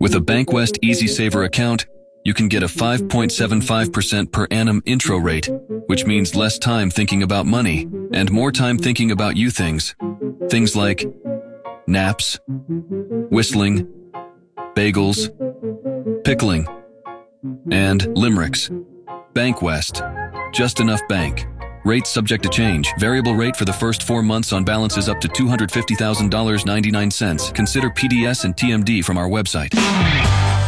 With a BankWest Easy Saver account, you can get a 5.75% per annum intro rate, which means less time thinking about money and more time thinking about you things. Things like naps, whistling, bagels, pickling, and limericks. BankWest. Just enough bank. Rate subject to change. Variable rate for the first 4 months on balances up to $250,000.99. Consider PDS and TMD from our website.